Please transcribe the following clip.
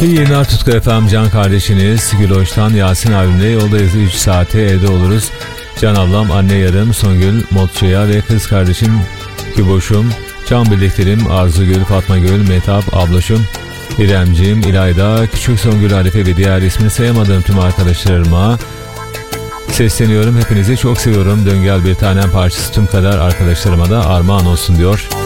İyi yayınlar Tutku FM, Can kardeşiniz Güloş'tan Yasin abimle yoldayız. 3 saate evde oluruz. Can ablam, anne yarım Songül, Motçuya ve kız kardeşim Güboş'um, can birliklerim Arzugül, Fatma Gül, Metap ablaşım, İremciğim, İlayda, Küçük Songül, Arife ve diğer ismini sayamadığım tüm arkadaşlarıma sesleniyorum. Hepinizi çok seviyorum. Döngel bir tanem parçası tüm kadar arkadaşlarıma da armağan olsun diyor.